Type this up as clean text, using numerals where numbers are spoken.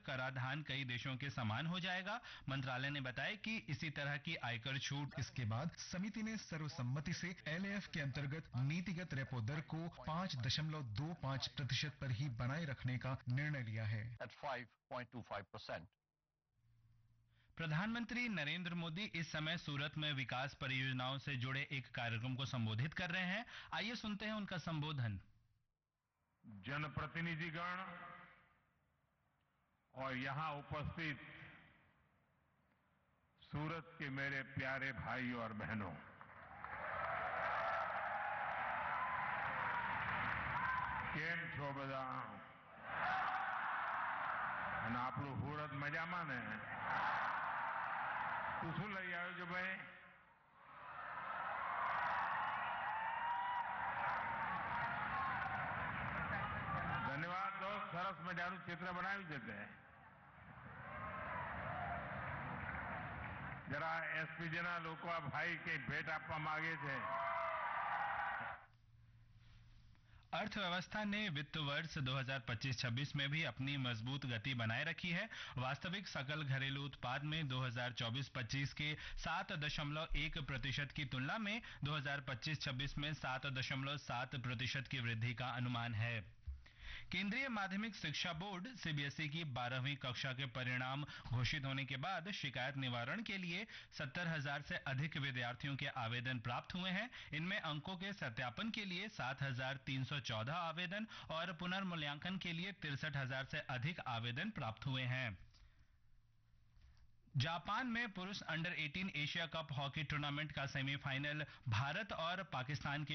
कराधान कई देशों के समान हो जाएगा। मंत्रालय ने बताया कि इसी तरह की आयकर छूट। इसके बाद समिति ने सर्वसम्मति से LAF के अंतर्गत नीतिगत रेपो दर को 5.25% पर ही बनाए रखने का निर्णय लिया है। प्रधानमंत्री नरेंद्र मोदी इस समय सूरत में विकास परियोजनाओं से जुड़े एक कार्यक्रम को संबोधित कर रहे हैं। आइए सुनते हैं उनका संबोधन। जनप्रतिनिधिगण और यहां उपस्थित सूरत के मेरे प्यारे भाई और बहनों, કેમ છો બધા? અને આપણું સુરત મજામાં ને? તું શું લઈ આવ્યો છો ભાઈ? ધન્યવાદ દોસ્ત, સરસ મજાનું ચિત્ર બનાવ્યું છે તે. જરા એસપીજીના લોકો આ ભાઈ કઈ ભેટ આપવા માંગે છે. अर्थव्यवस्था ने वित्त वर्ष 2025-26 में भी अपनी मजबूत गति बनाए रखी है। वास्तविक सकल घरेलू उत्पाद में 2024-25 के 7.1% की तुलना में 2025-26 में 7.7% की वृद्धि का अनुमान है। केंद्रीय माध्यमिक शिक्षा बोर्ड CBSE की 12वीं कक्षा के परिणाम घोषित होने के बाद शिकायत निवारण के लिए 70,000 से अधिक विद्यार्थियों के आवेदन प्राप्त हुए हैं। इनमें अंकों के सत्यापन के लिए 7,314 आवेदन और पुनर्मूल्यांकन के लिए 63,000 से अधिक आवेदन प्राप्त हुए हैं। जापान में पुरुष under 18 Asia cup hockey tournament का सेमीफाइनल भारत और पाकिस्तान के